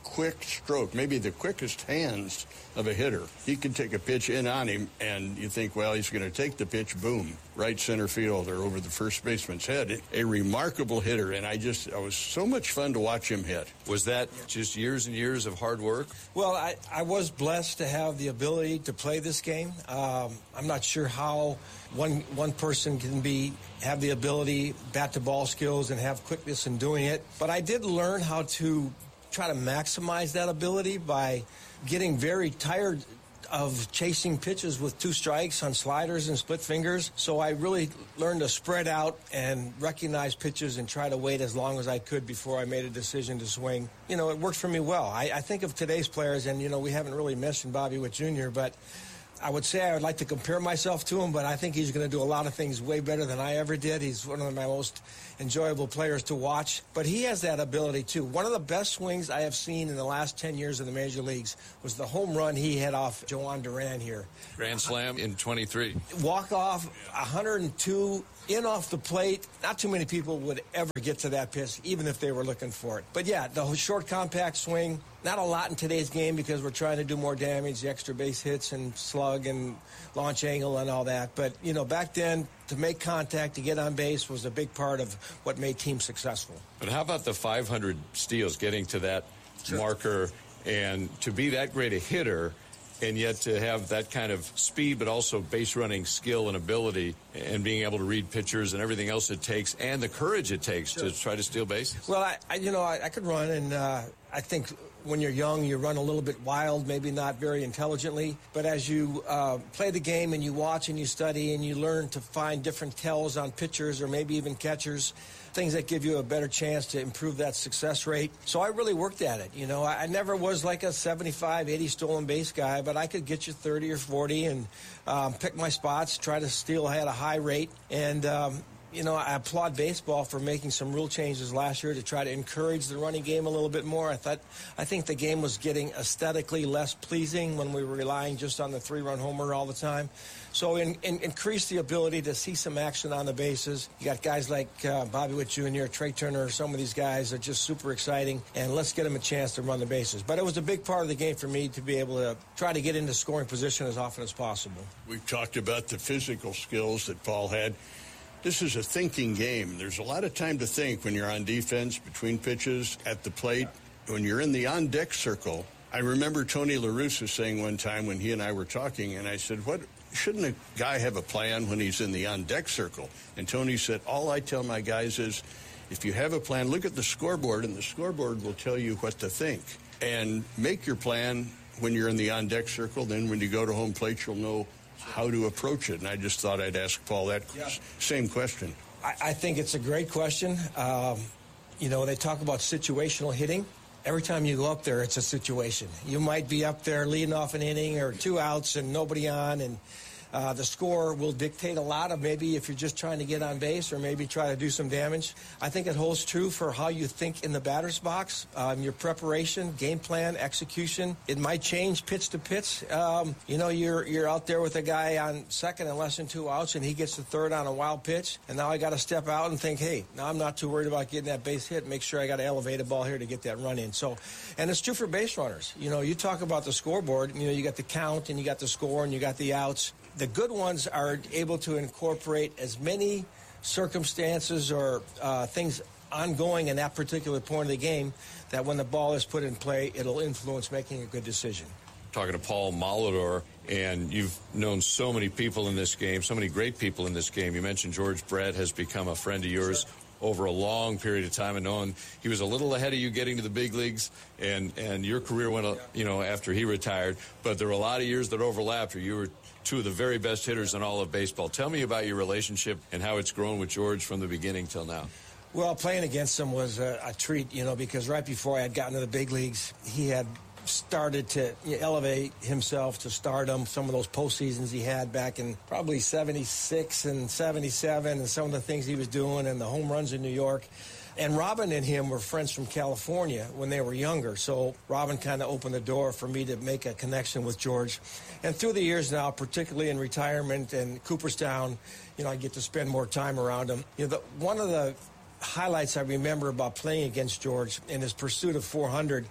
quick stroke, maybe the quickest hands of a hitter. He could take a pitch in on him, and you think, well, he's going to take the pitch, boom, right center field or over the first baseman's head. A remarkable hitter, and I just, it was so much fun to watch him hit. Was that just years and years of hard work? Well, I, I was blessed to have the ability to play this game. Um, I'm not sure how one one person can be have the ability, bat-to-ball skills, and have quickness in doing it. But I did learn how to try to maximize that ability by getting very tired of chasing pitches with two strikes on sliders and split fingers. So I really learned to spread out and recognize pitches and try to wait as long as I could before I made a decision to swing. You know, it worked for me well. I, I think of today's players, and, you know, we haven't really mentioned Bobby Witt Junior, but I would say I would like to compare myself to him, but I think he's going to do a lot of things way better than I ever did. He's one of my most enjoyable players to watch, but he has that ability too. One of the best swings I have seen in the last ten years in the major leagues was the home run he hit off Joan Duran here. Grand slam in twenty-three. Walk off, one hundred two, in off the plate. Not too many people would ever get to that pitch, even if they were looking for it. But yeah, the short compact swing, not a lot in today's game because we're trying to do more damage, the extra base hits and slug and launch angle and all that. But, you know, back then, to make contact, to get on base was a big part of what made teams successful. But how about the five hundred steals, getting to that sure. marker, and to be that great a hitter and yet to have that kind of speed but also base running skill and ability and being able to read pitchers and everything else it takes and the courage it takes sure. to try to steal bases? Well, I, I you know, I, I could run, and uh, I think when you're young, you run a little bit wild, maybe not very intelligently. But as you uh, play the game and you watch and you study and you learn to find different tells on pitchers or maybe even catchers, things that give you a better chance to improve that success rate. So I really worked at it. You know, I, I never was like a seventy-five, eighty stolen base guy, but I could get you thirty or forty and um, pick my spots, try to steal at a high rate. And, um, you know, I applaud baseball for making some rule changes last year to try to encourage the running game a little bit more. I thought, I think the game was getting aesthetically less pleasing when we were relying just on the three-run homer all the time. So in, in, increase the ability to see some action on the bases. You got guys like uh, Bobby Witt Junior, Trey Turner, some of these guys are just super exciting, and let's get them a chance to run the bases. But it was a big part of the game for me to be able to try to get into scoring position as often as possible. We've talked about the physical skills that Paul had. This is a thinking game. There's a lot of time to think when you're on defense, between pitches, at the plate. When you're in the on-deck circle, I remember Tony La Russa saying one time when he and I were talking, and I said, "What shouldn't a guy have a plan when he's in the on-deck circle?" And Tony said, "All I tell my guys is, if you have a plan, look at the scoreboard, and the scoreboard will tell you what to think. And make your plan when you're in the on-deck circle. Then when you go to home plate, you'll know how to approach it." And I just thought I'd ask Paul that yeah. same question. I, I think it's a great question. Um, you know, they talk about situational hitting. Every time you go up there, it's a situation. You might be up there leading off an inning or two outs and nobody on, and Uh, the score will dictate a lot of maybe if you're just trying to get on base or maybe try to do some damage. I think it holds true for how you think in the batter's box, um, your preparation, game plan, execution. It might change pitch to pitch. Um, you know, you're you're out there with a guy on second and less than two outs, and he gets the third on a wild pitch, and now I got to step out and think, hey, now I'm not too worried about getting that base hit. Make sure I got to elevate a ball here to get that run in. So, and it's true for base runners. You know, you talk about the scoreboard. You know, you got the count and you got the score and you got the outs. The good ones are able to incorporate as many circumstances or uh, things ongoing in that particular point of the game that when the ball is put in play, it'll influence making a good decision. Talking to Paul Molitor, and you've known so many people in this game, so many great people in this game. You mentioned George Brett has become a friend of yours. Sure. Over a long period of time, and knowing he was a little ahead of you getting to the big leagues, and, and your career went, you know, after he retired. But there were a lot of years that overlapped, or you were two of the very best hitters in all of baseball. Tell me about your relationship and how it's grown with George from the beginning till now. Well, playing against him was a, a treat, you know, because right before I had gotten to the big leagues, he had started to elevate himself to stardom. Some of those postseasons he had back in probably seventy-six and seventy-seven, and some of the things he was doing and the home runs in New York. And Robin and him were friends from California when they were younger, so Robin kind of opened the door for me to make a connection with George. And through the years now, particularly in retirement and Cooperstown, you know, I get to spend more time around him. You know, the, one of the highlights I remember about playing against George in his pursuit of four hundred,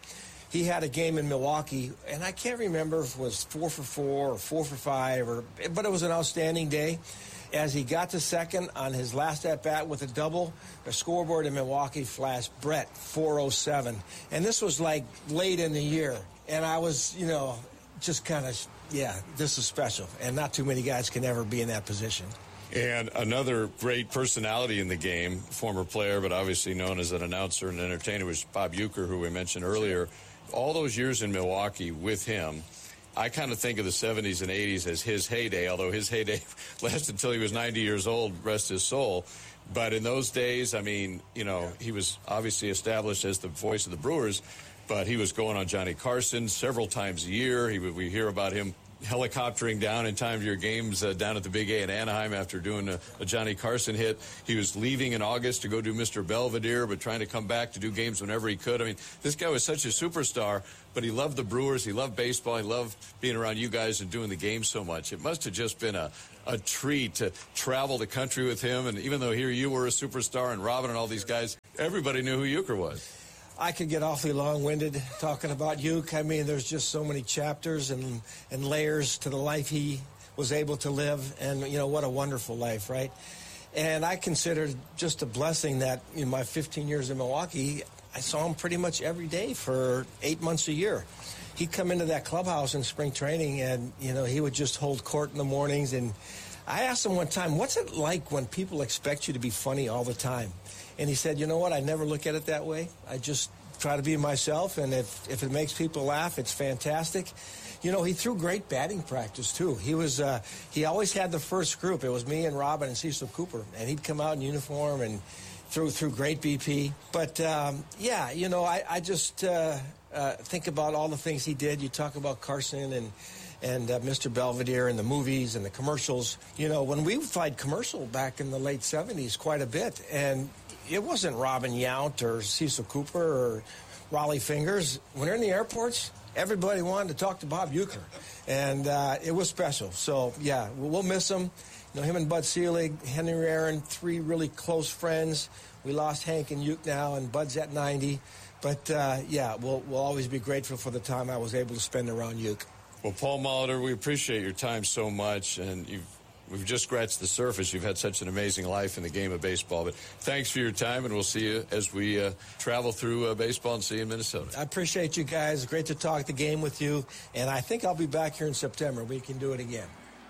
he had a game in Milwaukee, and I can't remember if it was four for four or four for five, or but it was an outstanding day. As he got to second on his last at-bat with a double, the scoreboard in Milwaukee flashed Brett four oh seven. And this was like late in the year. And I was, you know, just kind of, yeah, this is special. And not too many guys can ever be in that position. And another great personality in the game, former player, but obviously known as an announcer and entertainer, was Bob Uecker, who we mentioned earlier. All those years in Milwaukee with him, I kind of think of the seventies and eighties as his heyday, although his heyday lasted until he was ninety years old, rest his soul. But in those days, I mean, you know, he was obviously established as the voice of the Brewers, but he was going on Johnny Carson several times a year. He would, we hear about him helicoptering down in time to your games uh, down at the Big A in Anaheim after doing a, a Johnny Carson hit. He was leaving in August to go do Mister Belvedere, but trying to come back to do games whenever he could. I mean, this guy was such a superstar, but he loved the Brewers. He loved baseball. He loved being around you guys and doing the game so much. It must have just been a, a treat to travel the country with him. And even though here you were a superstar and Robin and all these guys, everybody knew who Uecker was. I could get awfully long-winded talking about Uke. I mean, there's just so many chapters and, and layers to the life he was able to live. And, you know, what a wonderful life, right? And I consider it just a blessing that in my fifteen years in Milwaukee, I saw him pretty much every day for eight months a year. He'd come into that clubhouse in spring training, and, you know, he would just hold court in the mornings. And I asked him one time, what's it like when people expect you to be funny all the time? And he said, you know what, I never look at it that way. I just try to be myself, and if, if it makes people laugh, it's fantastic. You know, he threw great batting practice, too. He was uh, he always had the first group. It was me and Robin and Cecil Cooper, and he'd come out in uniform and threw, threw great B P. But, um, yeah, you know, I, I just uh, uh, think about all the things he did. You talk about Carson and and uh, Mister Belvedere and the movies and the commercials. You know, when we played commercial back in the late seventies quite a bit, and it wasn't Robin Yount or Cecil Cooper or Raleigh Fingers. When they're in the airports, everybody wanted to talk to Bob Uecker, and uh, it was special. So, yeah, we'll miss him. You know, him and Bud Selig, Henry Aaron, three really close friends. We lost Hank and Uke now, and Bud's at ninety. But, uh, yeah, we'll, we'll always be grateful for the time I was able to spend around Uke. Well, Paul Molitor, we appreciate your time so much, and you've We've just scratched the surface. You've had such an amazing life in the game of baseball. But thanks for your time, and we'll see you as we uh, travel through uh, baseball and see you in Minnesota. I appreciate you guys. Great to talk the game with you. And I think I'll be back here in September. We can do it again.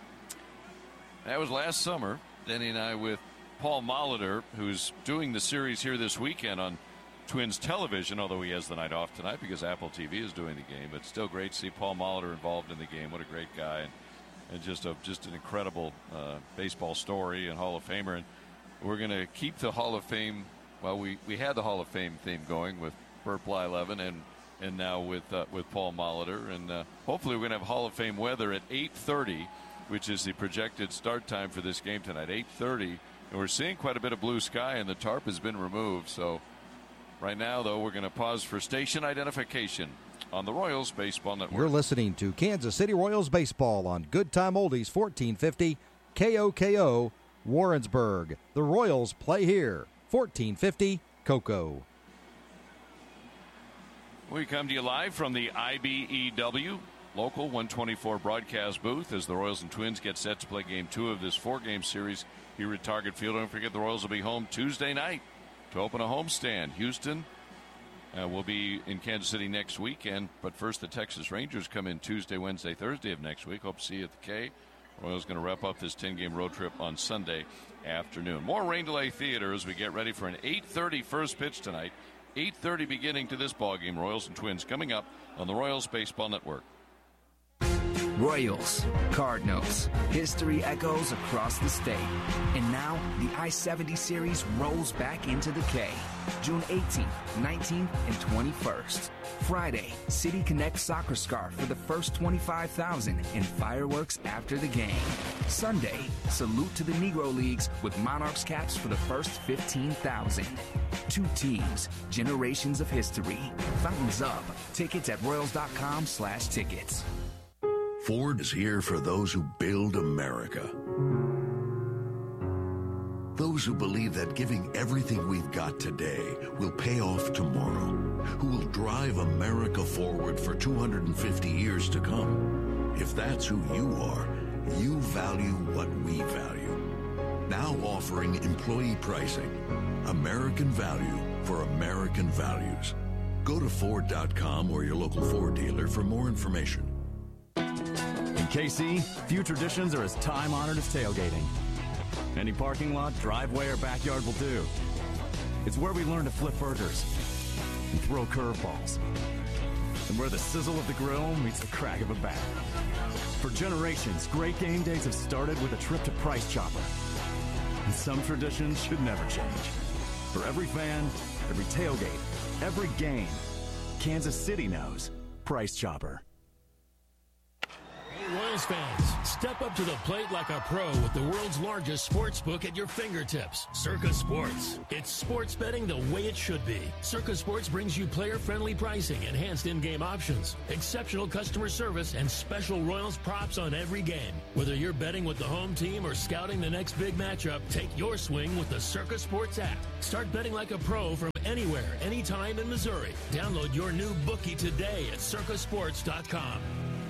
That was last summer. Denny and I with Paul Molitor, who's doing the series here this weekend on Twins television, although he has the night off tonight because Apple T V is doing the game. But still great to see Paul Molitor involved in the game. What a great guy. And, And just a just an incredible uh, baseball story and Hall of Famer. And we're going to keep the Hall of Fame. Well, we, we had the Hall of Fame theme going with Burt Blyleven and and now with uh, with Paul Molitor. And uh, hopefully we're going to have Hall of Fame weather at eight thirty, which is the projected start time for this game tonight. eight thirty, and we're seeing quite a bit of blue sky, and the tarp has been removed. So right now, though, we're going to pause for station identification on the Royals Baseball Network. You're listening to Kansas City Royals Baseball on Good Time Oldies fourteen fifty K O K O Warrensburg. The Royals play here. fourteen fifty Cocoa. We come to you live from the I B E W local one twenty-four broadcast booth as the Royals and Twins get set to play game two of this four-game series here at Target Field. Don't forget the Royals will be home Tuesday night to open a homestand. Houston Uh, we'll be in Kansas City next weekend, but first the Texas Rangers come in Tuesday, Wednesday, Thursday of next week. Hope to see you at the K. Royals going to wrap up this ten-game road trip on Sunday afternoon. More Rain Delay Theater as we get ready for an eight thirty first pitch tonight. eight thirty beginning to this ballgame. Royals and Twins coming up on the Royals Baseball Network. Royals, Cardinals, history echoes across the state. And now the I seventy series rolls back into the K. June eighteenth, nineteenth, and twenty-first. Friday, City Connect Soccer Scarf for the first twenty-five thousand and fireworks after the game. Sunday, Salute to the Negro Leagues with Monarchs caps for the first fifteen thousand. Two teams, generations of history. Fountains up. Tickets at royals.com slash tickets. Ford is here for those who build America. Those who believe that giving everything we've got today will pay off tomorrow. who will drive America forward for two hundred fifty years to come. If that's who you are, you value what we value. Now offering employee pricing. American value for American values. Go to Ford dot com or your local Ford dealer for more information. In K C, few traditions are as time-honored as tailgating. Any parking lot, driveway, or backyard will do. It's where we learn to flip burgers and throw curveballs, and where the sizzle of the grill meets the crack of a bat. For generations, great game days have started with a trip to Price Chopper. And some traditions should never change. For every fan, every tailgate, every game, Kansas City knows Price Chopper. Royals fans, step up to the plate like a pro with the world's largest sports book at your fingertips. Circa Sports. It's sports betting the way it should be. Circa Sports brings you player-friendly pricing, enhanced in-game options, exceptional customer service, and special Royals props on every game. Whether you're betting with the home team or scouting the next big matchup, take your swing with the Circa Sports app. Start betting like a pro from anywhere, anytime in Missouri. Download your new bookie today at circa sports dot com.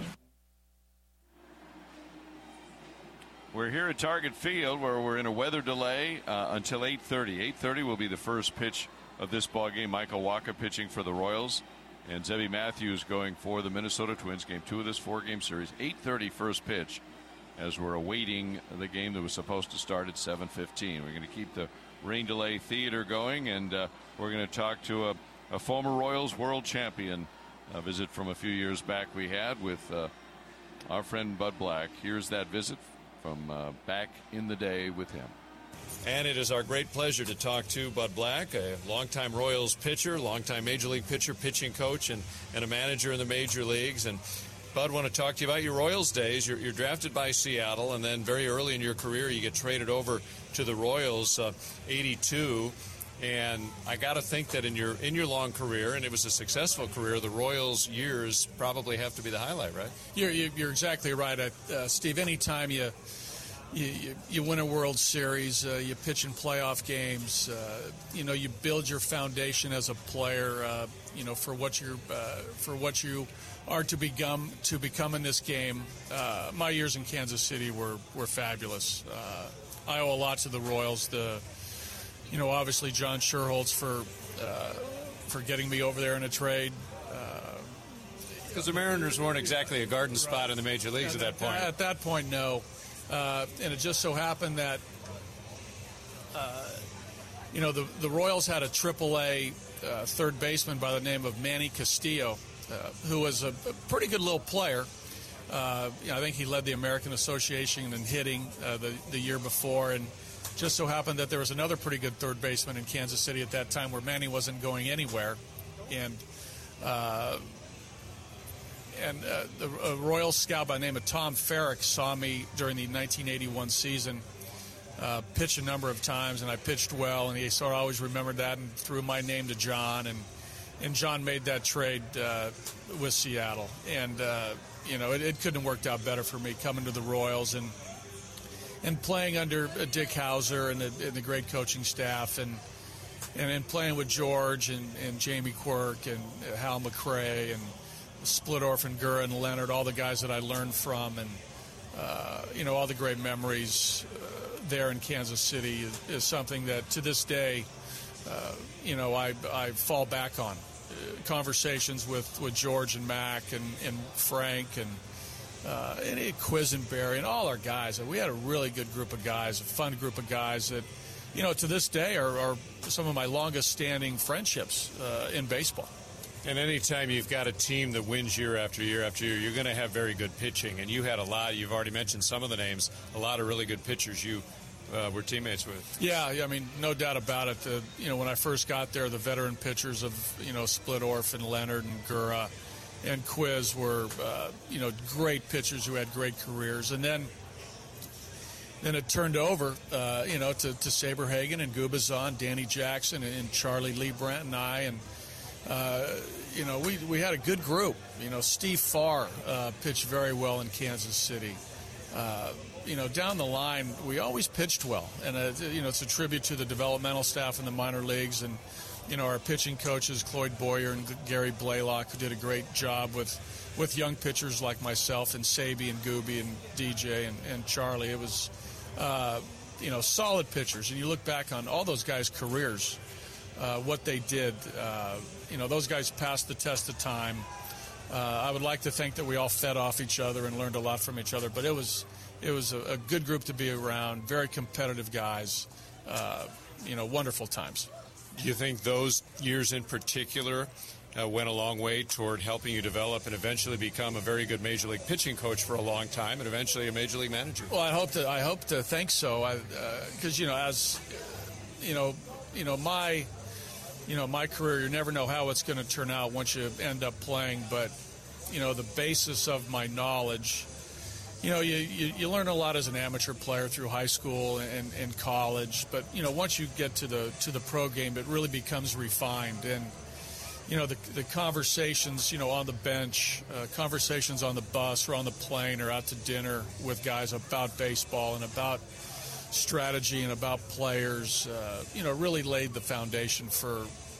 We're here at Target Field where we're in a weather delay uh, until eight thirty. eight thirty will be the first pitch of this ball game. Michael Wacha pitching for the Royals and Zebby Matthews going for the Minnesota Twins, game two of this four-game series. eight thirty first pitch as we're awaiting the game that was supposed to start at seven fifteen. We're going to keep the rain delay theater going, and uh, we're going to talk to a, a former Royals world champion. A visit from a few years back we had with uh, our friend Bud Black. Here's that visit from uh, back in the day with him. And it is our great pleasure to talk to Bud Black, a longtime Royals pitcher, longtime Major League pitcher, pitching coach, and, and a manager in the major leagues. And Bud, want to talk to you about your Royals days. You're, you're drafted by Seattle, and then very early in your career, you get traded over to the Royals, uh, eighty-two. And I got to think that in your in your long career, and it was a successful career, the Royals years probably have to be the highlight, right? You're, you're exactly right, uh, Steve. Anytime you, you you win a World Series, uh, you pitch in playoff games, uh, you know, you build your foundation as a player, uh, you know, for what you're uh, for what you are to become to become in this game. Uh, my years in Kansas City were were fabulous. Uh, I owe a lot to the Royals. The You know, obviously John Schuerholz for uh, for getting me over there in a trade. Because uh, the Mariners weren't exactly a garden spot in the major leagues at, at that point. At that point, no. Uh, and it just so happened that, uh, you know, the, the Royals had a triple A uh, third baseman by the name of Manny Castillo, uh, who was a, a pretty good little player. Uh, you know, I think he led the American Association in hitting uh, the, the year before, and just so happened that there was another pretty good third baseman in Kansas City at that time where Manny wasn't going anywhere. And uh, and uh, the a Royal scout by the name of Tom Farrick saw me during the nineteen eighty-one season uh, pitch a number of times, and I pitched well, and he sort of always remembered that and threw my name to John. And, and John made that trade uh, with Seattle. And, uh, you know, it, it couldn't have worked out better for me coming to the Royals and and playing under Dick Hauser and the, and the great coaching staff, and and then playing with George and, and Jamie Quirk and Hal McRae and Splittorff and Gura and Leonard, all the guys that I learned from, and uh, you know, all the great memories uh, there in Kansas City is, is something that to this day, uh, you know, I I fall back on. Uh, conversations with, with George and Mac and, and Frank and Uh, and Quisenberry and all our guys. We had a really good group of guys, a fun group of guys that, you know, to this day are, are some of my longest-standing friendships uh, in baseball. And anytime you've got a team that wins year after year after year, you're going to have very good pitching. And you had a lot, you've already mentioned some of the names, a lot of really good pitchers you uh, were teammates with. Yeah, I mean, no doubt about it. The, you know, when I first got there, the veteran pitchers of, you know, Splittorff and Leonard and Gura and Quiz were, uh, you know, great pitchers who had great careers. And then then it turned over, uh, you know, to, to Saberhagen and Gubazon, Danny Jackson, and, and Charlie Lee Brandt and I. And, uh, you know, we, we had a good group. You know, Steve Farr uh, pitched very well in Kansas City. Uh, you know, down the line, we always pitched well. And, uh, you know, it's a tribute to the developmental staff in the minor leagues and you know, our pitching coaches, Cloyd Boyer and Gary Blaylock, who did a great job with, with young pitchers like myself and Saby and Gooby and D J and, and Charlie. It was, uh, you know, solid pitchers. And you look back on all those guys' careers, uh, what they did. Uh, you know, those guys passed the test of time. Uh, I would like to think that we all fed off each other and learned a lot from each other. But it was, it was a, a good group to be around, very competitive guys, uh, you know, wonderful times. Do you think those years in particular uh, went a long way toward helping you develop and eventually become a very good Major League pitching coach for a long time and eventually a Major League manager? Well, I hope to. I hope to think so. Because uh, you know, as you know, you know my, you know my career. You never know how it's going to turn out once you end up playing. But you know, the basis of my knowledge. You know, you, you, you learn a lot as an amateur player through high school and, and college, but, you know, once you get to the to the pro game, it really becomes refined. And, you know, the, the conversations, you know, on the bench, uh, conversations on the bus or on the plane or out to dinner with guys about baseball and about strategy and about players, uh, you know, really laid the foundation for,